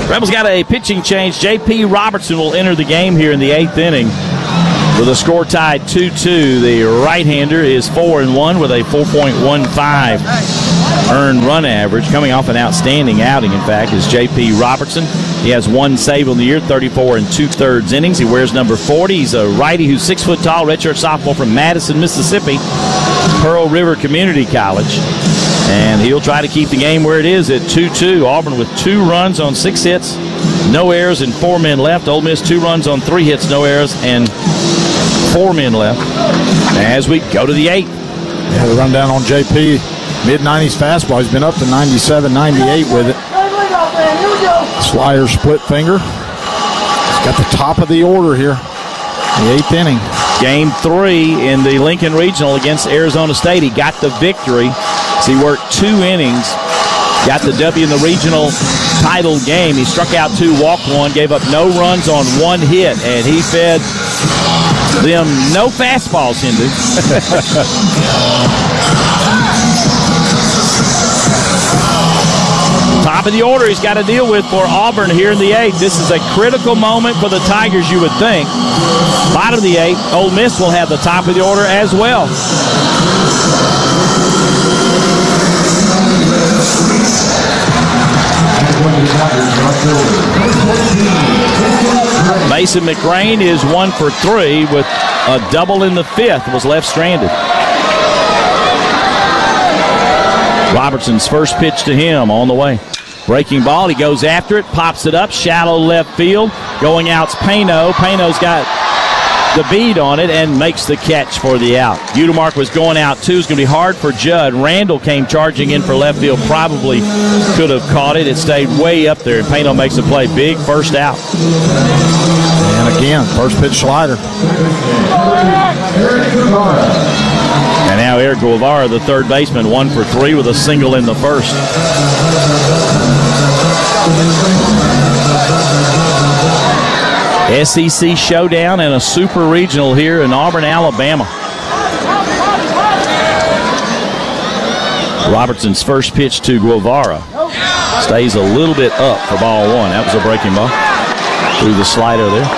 Rebels got a pitching change. J.P. Robertson will enter the game here in the 8th inning with a score tied 2-2. The right-hander is 4-1 with a 4.15 earned run average. Coming off an outstanding outing, in fact, is J.P. Robertson. He has one save on the year, 34 2/3 innings. He wears number 40. He's a righty who's 6 foot tall, redshirt sophomore from Madison, Mississippi, Pearl River Community College. And he'll try to keep the game where it is at 2-2. Auburn with 2 runs on 6 hits, no errors, and 4 men left. Ole Miss 2 runs on 3 hits, no errors, and 4 men left. As we go to the 8th. Yeah, the rundown on JP. Mid-90s fastball. He's been up to 97, 98 with it. Slider split finger. He's got the top of the order here. The 8th inning. Game 3 in the Lincoln Regional against Arizona State. He got the victory. So he worked 2 innings, got the W in the regional title game. He struck out 2, walked 1, gave up no runs on 1 hit, and he fed them no fastballs, Hindu. Top of the order he's got to deal with for Auburn here in the 8th. This is a critical moment for the Tigers, you would think. Bottom of the 8th, Ole Miss will have the top of the order as well. Mason McRain is 1 for 3 with a double in the 5th. Was left stranded. Robertson's first pitch to him on the way. Breaking ball, he goes after it, pops it up, shallow left field. Going out's Pano. Pano's got the bead on it and makes the catch for the out. Udemark was going out too. It's going to be hard for Judd. Randall came charging in for left field. Probably could have caught it. It stayed way up there, and Pano makes a play. Big first out. And again, first pitch slider. And now Eric Guevara, the third baseman, 1 for 3 with a single in the first. SEC showdown and a super regional here in Auburn, Alabama. Robertson's first pitch to Guevara stays a little bit up for ball 1. That was a breaking ball through the slider there.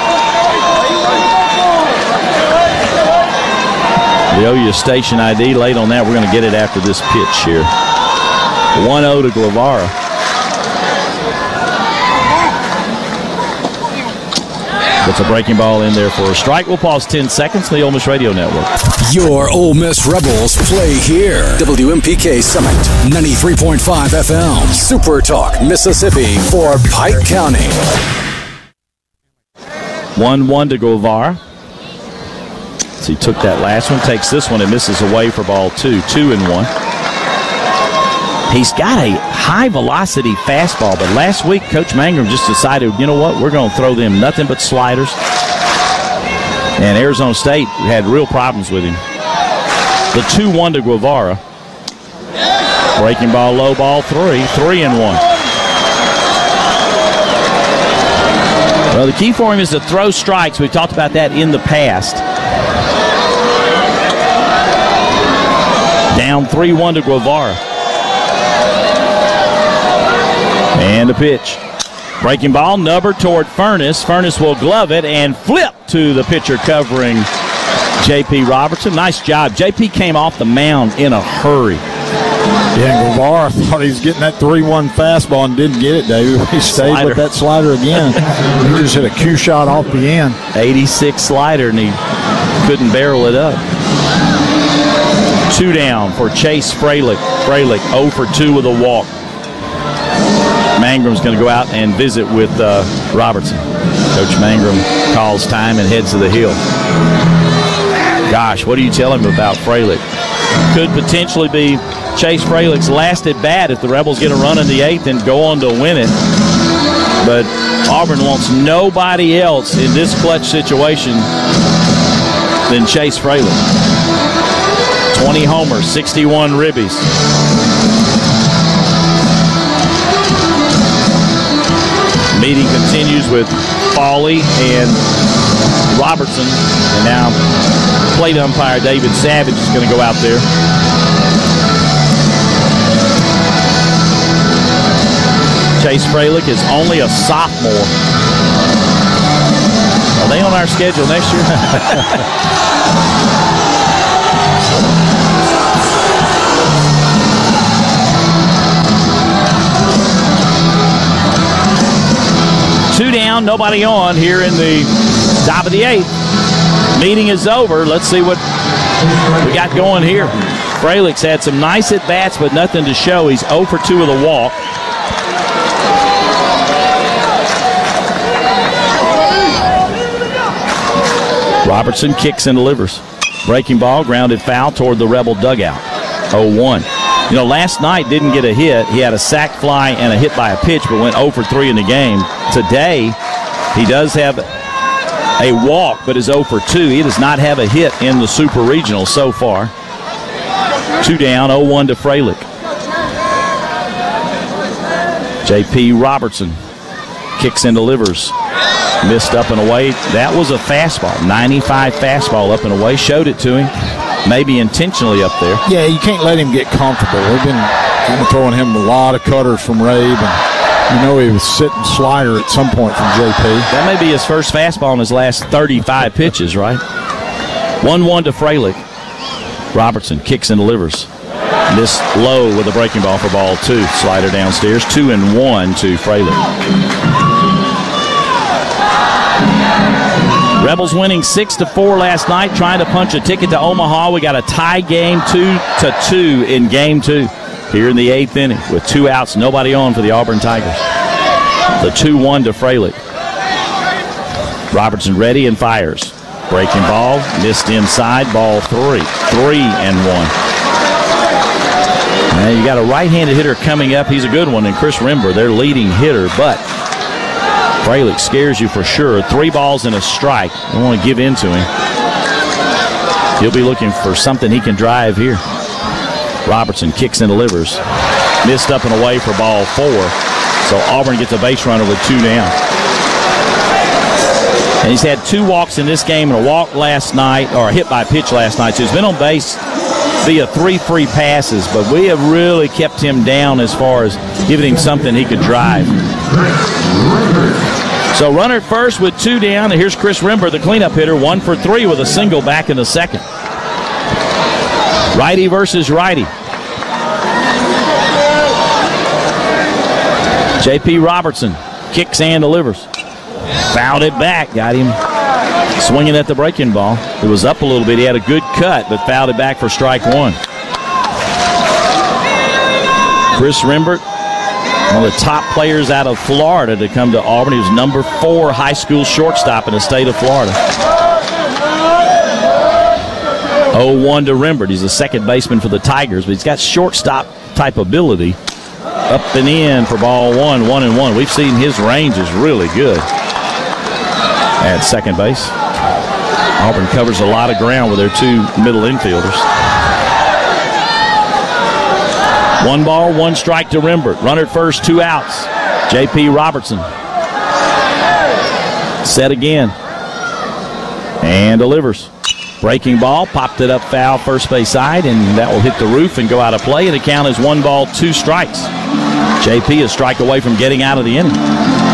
We owe you a station ID late on that. We're going to get it after this pitch here. 1-0 to Guevara. It's a breaking ball in there for a strike. We'll pause 10 seconds on the Ole Miss Radio Network. Your Ole Miss Rebels play here. WMPK Summit, 93.5 FM. Super Talk, Mississippi for Pike County. 1-1 to Guevara. So he took that last one, takes this one, and misses away for ball 2. 2-1. He's got a high-velocity fastball, but last week Coach Mangrum just decided, you know what, we're going to throw them nothing but sliders. And Arizona State had real problems with him. The 2-1 to Guevara. Breaking ball, low ball, 3. 3-1. Well, the key for him is to throw strikes. We've talked about that in the past. Down 3-1 to Guevara. And a pitch. Breaking ball, Nubber toward Furness. Furness will glove it and flip to the pitcher covering J.P. Robertson. Nice job. J.P. came off the mound in a hurry. Yeah, Guevara thought he was getting that 3-1 fastball and didn't get it, David. He stayed with that slider again. He just hit a cue shot off the end. 86 slider, and he couldn't barrel it up. 2 down for Chase Freilich. Freilich 0 for 2 with a walk. Mangrum's going to go out and visit with Robertson. Coach Mangrum calls time and heads to the hill. Gosh, what do you tell him about Freilich? Could potentially be Chase Freilich's last at bat if the Rebels get a run in the 8th and go on to win it. But Auburn wants nobody else in this clutch situation than Chase Freilich. 20 homers, 61 ribbies. Meeting continues with Fawley and Robertson. And now plate umpire David Savage is going to go out there. Chase Freilich is only a sophomore. Are they on our schedule next year? Two down, nobody on here in the top of the 8th. Meeting is over. Let's see what we got going here. Freilich's had some nice at-bats, but nothing to show. He's 0 for 2 with a walk. Robertson kicks and delivers. Breaking ball, grounded foul toward the Rebel dugout. 0-1. You know, last night didn't get a hit. He had a sac fly and a hit by a pitch, but went 0 for 3 in the game. Today, he does have a walk, but is 0 for 2. He does not have a hit in the Super Regional so far. 2 down, 0-1 to Freilich. J.P. Robertson kicks and delivers. Missed up and away. That was a fastball. 95 fastball up and away. Showed it to him. Maybe intentionally up there. Yeah, you can't let him get comfortable. We've been kind of throwing him a lot of cutters from Rabe, and you know he was sitting slider at some point from JP. That may be his first fastball in his last 35 pitches, right? 1-1 to Freilich. Robertson kicks and delivers. This low with a breaking ball for ball 2. Slider downstairs. 2-1 to Freilich. Rebels winning 6-4 last night, trying to punch a ticket to Omaha. We got a tie game 2-2 in game 2 here in the 8th inning with 2 outs, nobody on for the Auburn Tigers. The 2-1 to Freilich. Robertson ready and fires. Breaking ball, missed inside, ball 3. 3-1. Now you got a right-handed hitter coming up. He's a good one, and Chris Rember, their leading hitter, but Freilich scares you for sure. 3 balls and a strike. You don't want to give in to him. He'll be looking for something he can drive here. Robertson kicks and delivers. Missed up and away for ball 4. So Auburn gets a base runner with 2 down. And he's had 2 walks in this game and a walk last night, or a hit by pitch last night. So he's been on base via 3 free passes, but we have really kept him down as far as giving him something he could drive. So runner at first with 2 down, and here's Chris Rember, the cleanup hitter, 1 for 3 with a single back in the 2nd. Righty versus righty. J.P. Robertson kicks and delivers. Fouled it back, got him swinging at the breaking ball. It was up a little bit. He had a good cut, but fouled it back for strike 1. Chris Rember, one of the top players out of Florida to come to Auburn. He was number 4 high school shortstop in the state of Florida. 0-1 to Rembert. He's a second baseman for the Tigers, but he's got shortstop type ability. Up and in for ball 1, 1-1. We've seen his range is really good at second base. Auburn covers a lot of ground with their 2 middle infielders. 1 ball, 1 strike to Rembert. Runner at first, 2 outs. J.P. Robertson. Set again. And delivers. Breaking ball, popped it up foul first base side, and that will hit the roof and go out of play. And the count is 1 ball, 2 strikes. J.P. a strike away from getting out of the inning.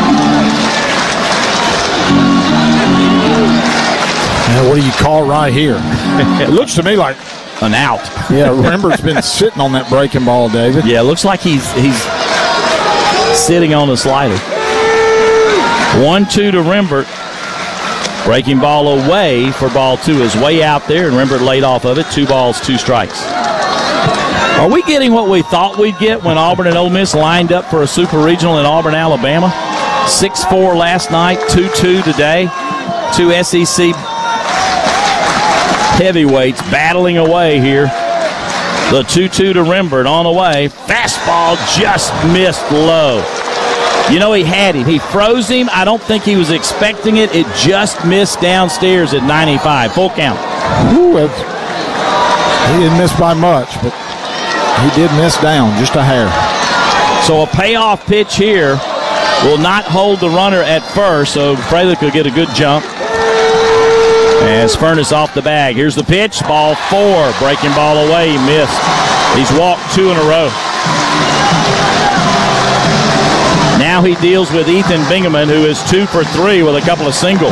Now, what do you call right here? It looks to me like an out. Yeah, Rembert's been sitting on that breaking ball, David. Yeah, it looks like he's sitting on the slider. 1-2 to Rembert. Breaking ball away for ball 2 is way out there, and Rembert laid off of it. 2 balls, 2 strikes. Are we getting what we thought we'd get when Auburn and Ole Miss lined up for a Super Regional in Auburn, Alabama? 6-4 last night, 2-2 today. 2 SEC heavyweights battling away here. The 2-2 to Rembert on the way. Fastball just missed low. You know, he had him. He froze him. I don't think he was expecting it. It just missed downstairs at 95. Full count. Ooh, he didn't miss by much, but he did miss down just a hair. So a payoff pitch here will not hold the runner at first, so Freilich will get a good jump. As Furness off the bag. Here's the pitch. Ball 4. Breaking ball away. He missed. He's walked 2 in a row. Now he deals with Ethan Bingaman, who is 2 for 3 with a couple of singles.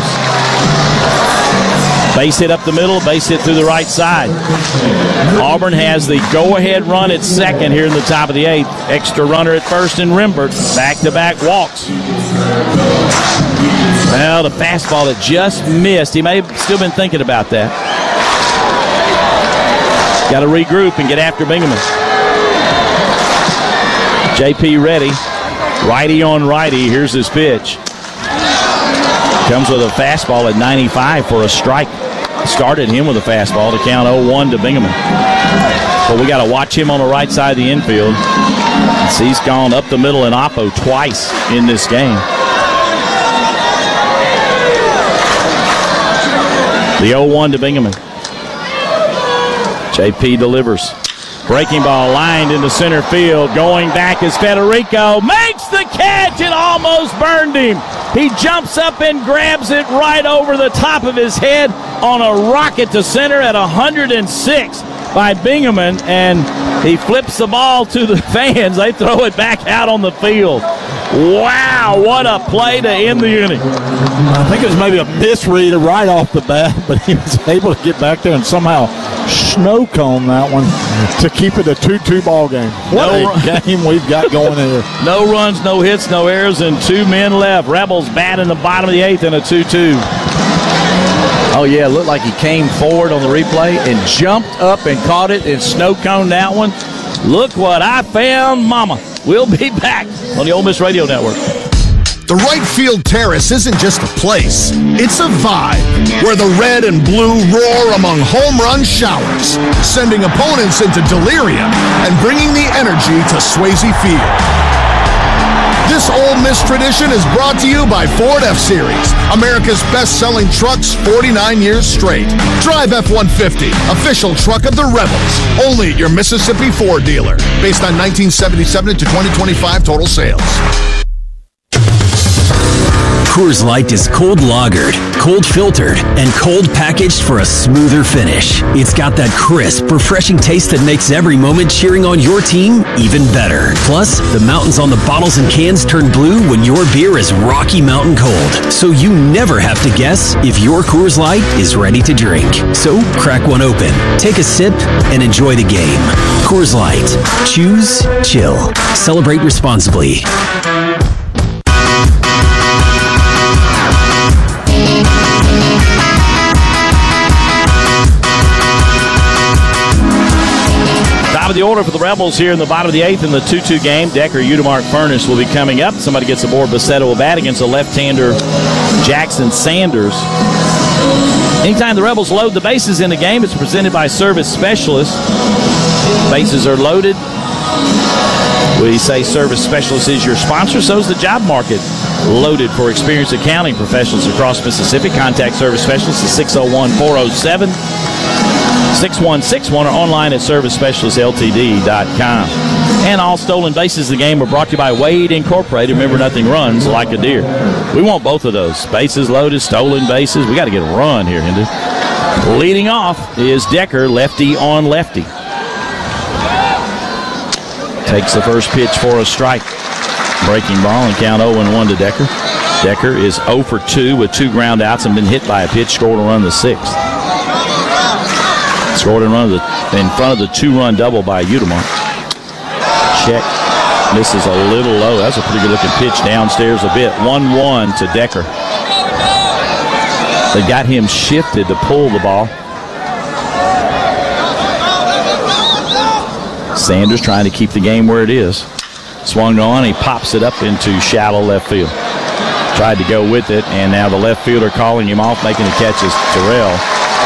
Base hit up the middle, base hit through the right side. Auburn has the go-ahead run at second here in the top of the 8th. Extra runner at first in Rembert. Back-to-back walks. Well, the fastball that just missed. He may have still been thinking about that. Got to regroup and get after Bingaman. JP ready. Righty on righty. Here's his pitch. Comes with a fastball at 95 for a strike. Started him with a fastball to count 0-1 to Bingaman. But we got to watch him on the right side of the infield. He's gone up the middle and oppo twice in this game. The 0-1 to Bingaman. JP delivers. Breaking ball lined into center field. Going back is Federico. Makes the catch. It almost burned him. He jumps up and grabs it right over the top of his head on a rocket to center at 106 by Bingaman. And he flips the ball to the fans. They throw it back out on the field. Wow, what a play to end the inning. I think it was maybe a misread right off the bat, but he was able to get back there and somehow snow cone that one to keep it a 2-2 ball game. What a game we've got going here. No runs, no hits, no errors, and 2 men left. Rebels bat in the bottom of the 8th in a 2-2. Oh, yeah, it looked like he came forward on the replay and jumped up and caught it and snow coned that one. Look what I found, mama. We'll be back on the Ole Miss Radio Network. The right field terrace isn't just a place, it's a vibe where the red and blue roar among home run showers, sending opponents into delirium and bringing the energy to Swayze Field. This Ole Miss tradition is brought to you by Ford F-Series, America's best-selling trucks 49 years straight. Drive F-150, official truck of the Rebels, only at your Mississippi Ford dealer, based on 1977 to 2025 total sales. Coors Light is cold lagered, cold filtered, and cold packaged for a smoother finish. It's got that crisp, refreshing taste that makes every moment cheering on your team even better. Plus, the mountains on the bottles and cans turn blue when your beer is Rocky Mountain cold. So you never have to guess if your Coors Light is ready to drink. So crack one open, take a sip, and enjoy the game. Coors Light. Choose chill. Celebrate responsibly. Top of the order for the Rebels here in the bottom of the 8th in the 2-2 game. Decker, Udemark, Furnace will be coming up. Somebody gets aboard. Bassetta will bat against a left-hander, Jackson Sanders. Anytime the Rebels load the bases in the game, it's presented by Service Specialists. Bases are loaded. We say Service Specialists is your sponsor. So is the job market loaded for experienced accounting professionals across Mississippi. Contact Service Specialists at 601-407-6161 or online at servicespecialistltd.com. And all stolen bases of the game are brought to you by Wade Incorporated. Remember, nothing runs like a deer. We want both of those. Bases loaded, stolen bases. We got to get a run here, Hindu. Leading off is Decker, lefty on lefty. Takes the first pitch for a strike. Breaking ball and count 0-1 to Decker. Decker is 0 for 2 with 2 ground outs and been hit by a pitch, scored a run the 6th. Scored a run in front of the 2-run double by Udemark. Check. Misses a little low. That's a pretty good looking pitch downstairs a bit. 1-1 to Decker. They got him shifted to pull the ball. Sanders trying to keep the game where it is. Swung on, he pops it up into shallow left field. Tried to go with it, and now the left fielder calling him off, making the catch is Terrell.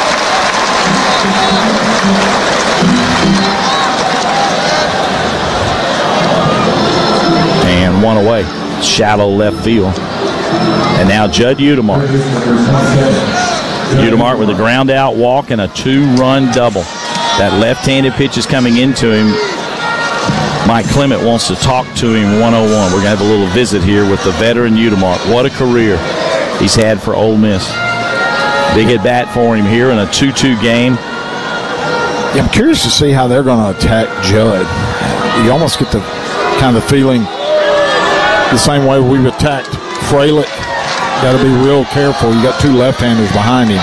And one away. Shallow left field. And now Judd Udemark. Udemark with a ground out walk and a 2-run double. That left-handed pitch is coming into him. Mike Clement wants to talk to him 101. We're going to have a little visit here with the veteran Udemark. What a career he's had for Ole Miss. Big at bat for him here in a 2-2 game. Yeah, I'm curious to see how they're going to attack Judd. You almost get the kind of the feeling the same way we've attacked Freilich. Got to be real careful. You got two left-handers behind him.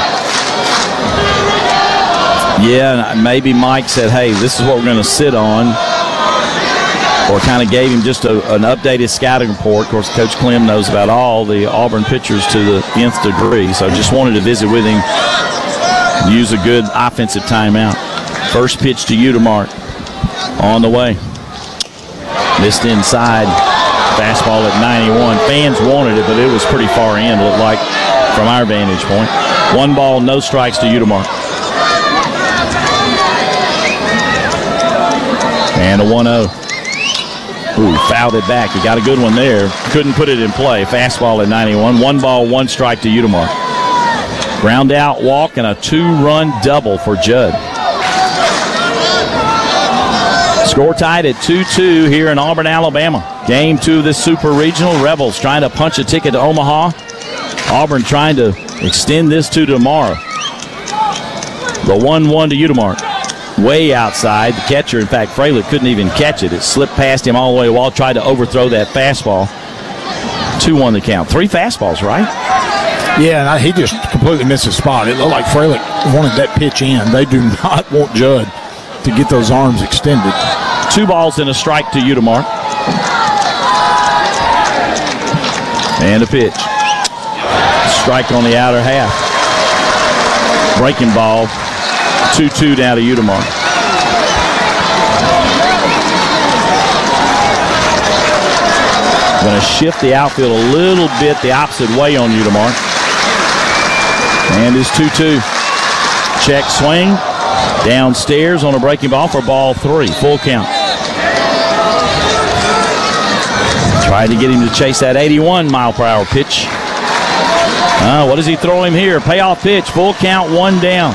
Yeah, and maybe Mike said, hey, this is what we're going to sit on, or kind of gave him just an updated scouting report. Of course, Coach Clem knows about all the Auburn pitchers to the nth degree, so just wanted to visit with him, use a good offensive timeout. First pitch to Udemark on the way. Missed inside. Fastball at 91. Fans wanted it, but it was pretty far in, looked like, from our vantage point. 1 ball, no strikes to Udemark. And a 1-0. Ooh, fouled it back. He got a good one there. Couldn't put it in play. Fastball at 91. 1 ball, 1 strike to Udemark. Ground out walk and a 2-run double for Judd. Score tied at 2-2 here in Auburn, Alabama. Game 2 of this Super Regional. Rebels trying to punch a ticket to Omaha. Auburn trying to extend this to tomorrow. The 1-1 to Udemark. Way outside. The catcher, in fact, Freilich couldn't even catch it. It slipped past him all the way to the wall, tried to overthrow that fastball. 2-1 the count. 3 fastballs, right? Yeah, and he just completely missed his spot. It looked like Freilich wanted that pitch in. They do not want Judd to get those arms extended. 2 balls and a strike to Udemark. And a pitch. Strike on the outer half. Breaking ball. 2-2 down to Udemark. Going to shift the outfield a little bit the opposite way on Udemark. And it's 2-2. Check swing. Downstairs on a breaking ball for ball 3. Full count. Tried to get him to chase that 81-mile-per-hour pitch. What does he throw him here? Payoff pitch. Full count, 1 down.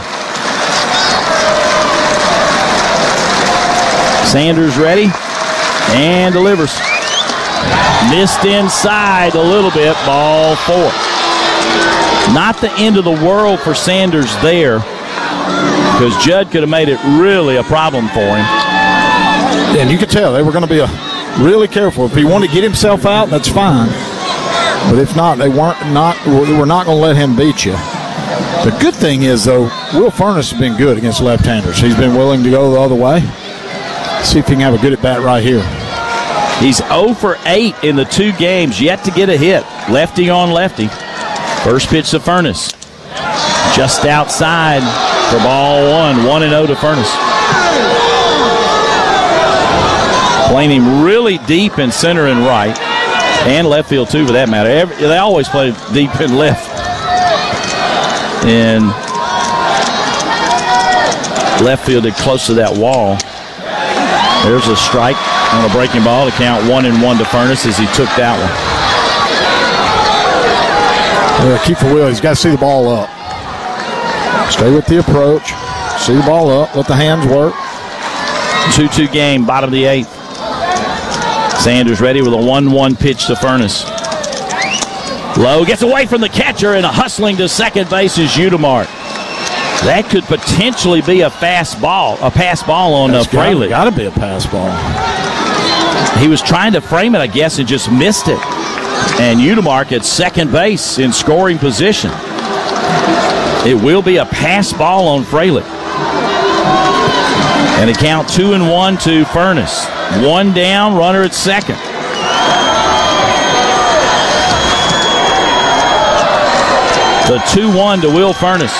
Sanders ready and delivers. Missed inside a little bit. Ball 4. Not the end of the world for Sanders there, because Judd could have made it really a problem for him. And you could tell they were going to be really careful. If he wanted to get himself out, that's fine. But if not, they were not going to let him beat you. The good thing is, though, Will Furnace has been good against left-handers. He's been willing to go the other way. See if he can have a good at-bat right here. He's 0 for 8 in the 2 games, yet to get a hit. Lefty on lefty. First pitch to Furnace. Just outside for ball 1. 1-0 to Furnace. Playing him really deep in center and right. And left field, too, for that matter. They always play deep in left. And left field close to that wall. There's a strike on a breaking ball to count 1-1 to Furnace as he took that one. Yeah, keep the wheel. He's got to see the ball up. Stay with the approach. See the ball up. Let the hands work. 2-2 game, bottom of the 8th. Sanders ready with a 1-1 pitch to Furnace. Low gets away from the catcher, and a hustling to second base is Udemark. That could potentially be a pass ball on Freilich. Got to be a pass ball. He was trying to frame it, I guess, and just missed it. And Udemark at second base in scoring position. It will be a pass ball on Freilich. And a count 2-1 to Furnace. 1 down, runner at second. The 2-1 to Will Furnace.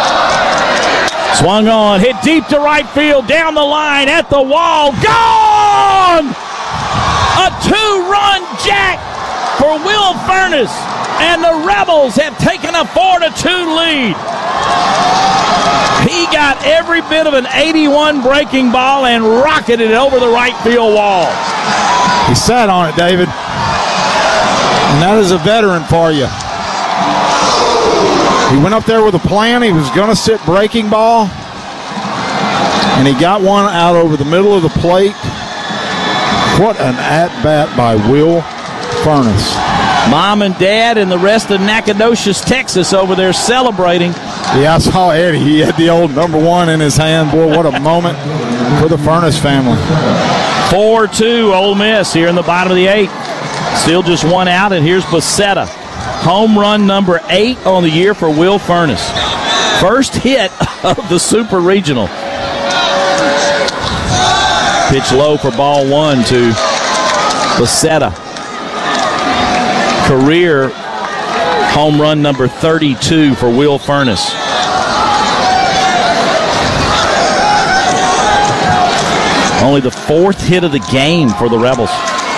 Swung on, hit deep to right field, down the line, at the wall, gone! A 2-run jack for Will Furnace, and the Rebels have taken a 4-2 lead. He got every bit of an 81 breaking ball and rocketed it over the right field wall. He sat on it, David. And that is a veteran for you. He went up there with a plan. He was going to sit breaking ball. And he got one out over the middle of the plate. What an at-bat by Will Furnace. Mom and Dad and the rest of Nacogdoches, Texas over there celebrating. Yeah, I saw Eddie. He had the old number 1 in his hand. Boy, what a moment for the Furnace family. 4-2 Ole Miss here in the bottom of the 8th. Still just one out, and here's Becerra. Home run number 8 on the year for Will Furnace. First hit of the Super Regional. Pitch low for ball 1 to Becerra. Career home run number 32 for Will Furnace. Only the 4th hit of the game for the Rebels.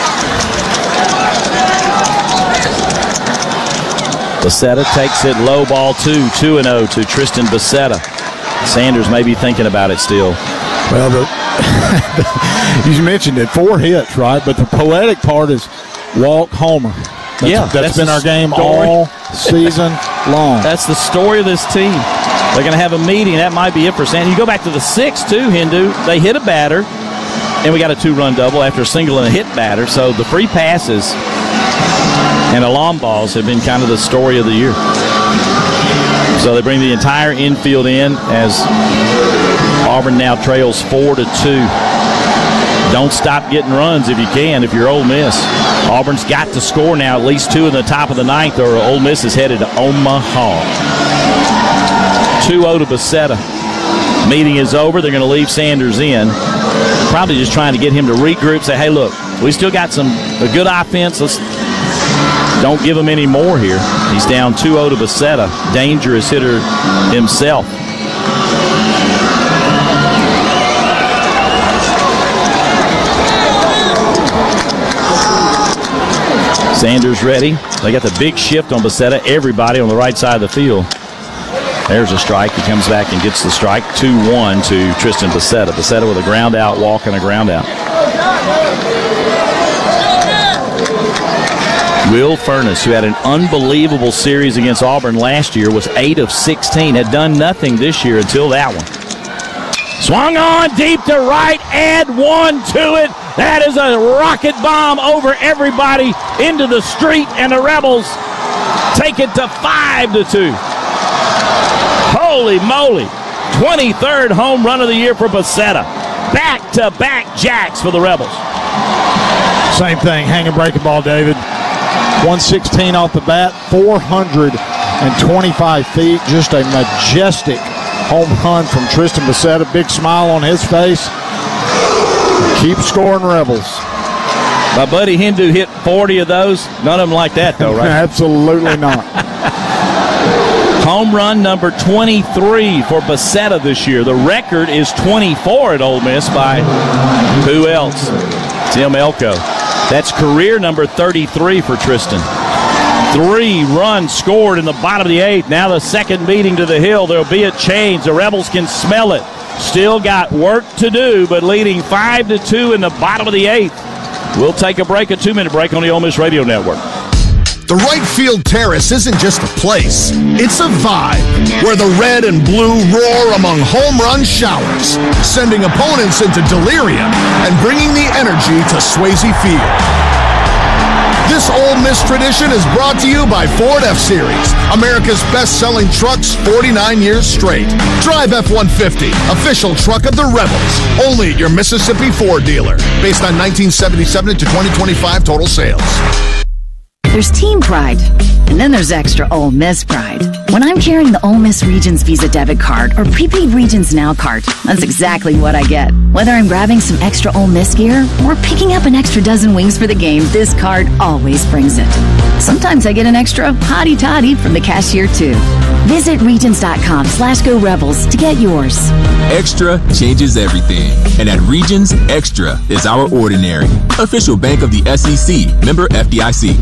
Becerra takes it low, ball 2, 2-0 to Tristan Becerra. Sanders may be thinking about it still. Well, you mentioned it, 4 hits, right? But the poetic part is walk homer. That's been our game all season long. That's the story of this team. They're going to have a meeting. That might be it for Sanders. You go back to the 6th, too, Hindu. They hit a batter, and we got a 2-run double after a single and a hit batter. So the free passes and alarm balls have been kind of the story of the year. So they bring the entire infield in as Auburn now trails 4-2. Don't stop getting runs if you can, if you're Ole Miss. Auburn's got to score now, at least 2 in the top of the 9th, or Ole Miss is headed to Omaha. 2-0 to Becerra. Meeting is over. They're going to leave Sanders in. Probably just trying to get him to regroup, say, hey, look, we still got a good offense. Let's don't give him any more here. He's down 2-0 to Becerra. Dangerous hitter himself. Sanders ready. They got the big shift on Becerra. Everybody on the right side of the field. There's a strike. He comes back and gets the strike. 2-1 to Tristan Becerra. Becerra with a ground out walk and a ground out. Will Furnace, who had an unbelievable series against Auburn last year, was 8 of 16. Had done nothing this year until that one. Swung on deep to right. Add 1 to it. That is a rocket bomb over everybody into the street, and the Rebels take it to 5-2. Holy moly. 23rd home run of the year for Becerra. Back-to-back jacks for the Rebels. Same thing, hanging breaking ball, David. 116 off the bat, 425 feet. Just a majestic home run from Tristan Becerra. Big smile on his face. Keep scoring, Rebels. My buddy Hindu hit 40 of those. None of them like that, though, right? Absolutely not. Home run number 23 for Becerra this year. The record is 24 at Ole Miss by who else? Tim Elko. That's career number 33 for Tristan. 3 runs scored in the bottom of the 8th. Now the second meeting to the hill. There'll be a change. The Rebels can smell it. Still got work to do, but leading 5-2 in the bottom of the 8th. We'll take a break, a 2-minute break on the Ole Miss Radio Network. The right field terrace isn't just a place, it's a vibe where the red and blue roar among home run showers, sending opponents into delirium and bringing the energy to Swayze Field. This Ole Miss tradition is brought to you by Ford F-Series, America's best-selling trucks 49 years straight. Drive F-150, official truck of the Rebels, only at your Mississippi Ford dealer, based on 1977 to 2025 total sales. There's team pride, and then there's extra Ole Miss pride. When I'm carrying the Ole Miss Regions Visa debit card or prepaid Regions Now card, that's exactly what I get. Whether I'm grabbing some extra Ole Miss gear or picking up an extra dozen wings for the game, this card always brings it. Sometimes I get an extra hottie toddy from the cashier too. Visit Regions.com/Go Rebels to get yours. Extra changes everything. And at Regions, Extra is our ordinary. Official bank of the SEC. Member FDIC.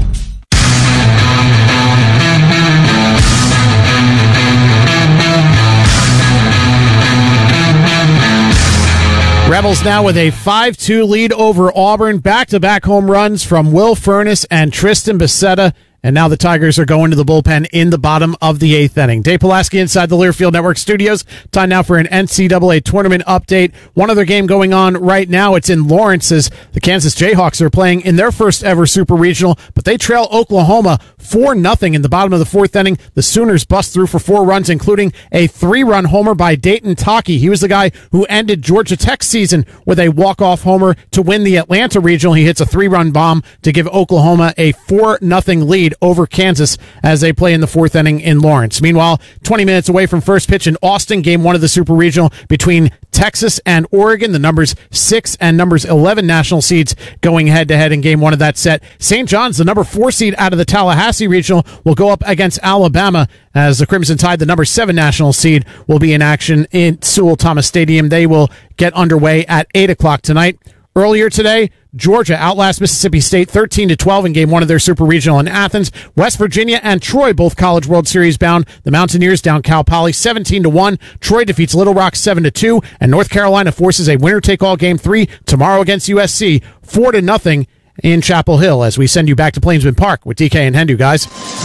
Rebels now with a 5-2 lead over Auburn. Back-to-back home runs from Will Furnace and Tristan Becerra. And now the Tigers are going to the bullpen in the bottom of the 8th inning. Dave Pulaski inside the Learfield Network studios. Time now for an NCAA tournament update. One other game going on right now. It's in Lawrence as the Kansas Jayhawks are playing in their first ever Super Regional, but they trail Oklahoma 4-0 in the bottom of the fourth inning. The Sooners bust through for 4 runs, including a 3-run homer by Dayton Taki. He was the guy who ended Georgia Tech's season with a walk-off homer to win the Atlanta Regional. He hits a 3-run bomb to give Oklahoma a 4-0 lead over Kansas as they play in the fourth inning in Lawrence. Meanwhile, 20 minutes away from first pitch in Austin, game 1 of the Super Regional between Texas and Oregon, the numbers 6 and numbers 11 national seeds going head-to-head in game 1 of that set. St. John's, the number 4 seed out of the Tallahassee Regional, will go up against Alabama as the Crimson Tide, the number 7 national seed, will be in action in Sewell Thomas Stadium. They will get underway at 8 o'clock tonight. Earlier today, Georgia outlast Mississippi State 13-12 in game 1 of their Super Regional in Athens. West Virginia and Troy, both College World Series bound. The Mountaineers down Cal Poly 17-1. Troy defeats Little Rock 7-2, and North Carolina forces a winner-take-all game 3 tomorrow against USC 4-0 in Chapel Hill. As we send you back to Plainsman Park with DK and Hendu, guys.